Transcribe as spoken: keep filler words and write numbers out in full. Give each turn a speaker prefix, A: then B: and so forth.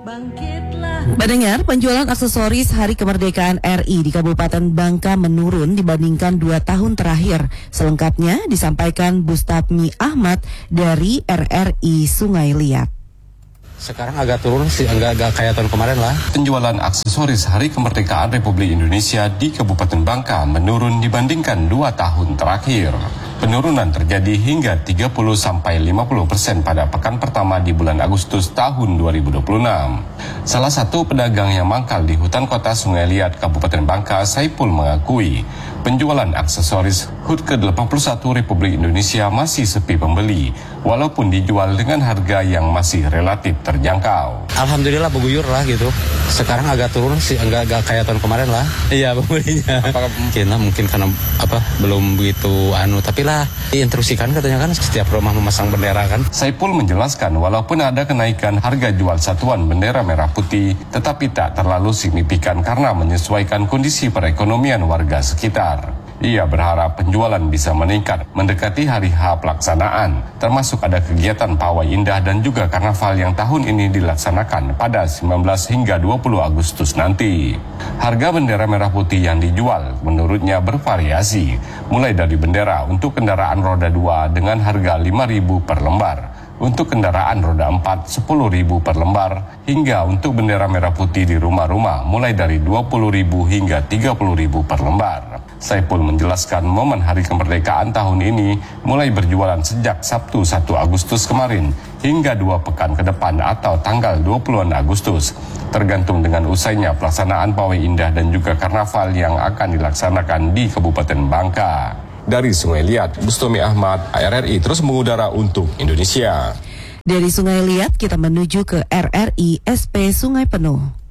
A: Pendengar, penjualan aksesoris Hari Kemerdekaan R I di Kabupaten Bangka menurun dibandingkan dua tahun terakhir. Selengkapnya disampaikan Bustami Ahmad dari R R I Sungai Liat.
B: Sekarang agak turun sih, agak, agak kayak tahun kemarin lah.
C: Penjualan aksesoris Hari Kemerdekaan Republik Indonesia di Kabupaten Bangka menurun dibandingkan dua tahun terakhir. Penurunan terjadi hingga tiga puluh sampai lima puluh persen pada pekan pertama di bulan Agustus tahun dua ribu dua puluh enam. Salah satu pedagang yang mangkal di hutan kota Sungai Liat, Kabupaten Bangka, Saipul mengakui penjualan aksesoris H U T ke delapan puluh satu Republik Indonesia masih sepi pembeli, walaupun dijual dengan harga yang masih relatif terjangkau.
B: Alhamdulillah beguyur lah gitu. Sekarang agak turun sih, agak, agak kayak tahun kemarin lah. Iya pembelinya. Apakah mungkin lah, mungkin karena apa belum begitu anu, tapi lah diinstruksikan katanya kan setiap rumah memasang bendera kan.
C: Saipul menjelaskan walaupun ada kenaikan harga jual satuan bendera merah putih, tetapi tak terlalu signifikan karena menyesuaikan kondisi perekonomian warga sekitar. Ia berharap penjualan bisa meningkat mendekati hari H pelaksanaan, termasuk ada kegiatan pawai indah dan juga karnaval yang tahun ini dilaksanakan pada sembilan belas hingga dua puluh Agustus nanti. Harga bendera merah putih yang dijual menurutnya bervariasi, mulai dari bendera untuk kendaraan roda dua dengan harga lima ribu per lembar, untuk kendaraan roda empat sepuluh ribu per lembar, hingga untuk bendera merah putih di rumah-rumah mulai dari dua puluh ribu hingga tiga puluh ribu per lembar. Saipul menjelaskan momen Hari Kemerdekaan tahun ini mulai berjualan sejak Sabtu satu Agustus kemarin hingga dua pekan ke depan atau tanggal dua puluhan Agustus, tergantung dengan usainya pelaksanaan pawai indah dan juga karnaval yang akan dilaksanakan di Kabupaten Bangka. Dari Sungai Liat, Bustami Ahmad, R R I terus mengudara untuk Indonesia.
A: Dari Sungai Liat kita menuju ke R R I S P Sungai Penuh.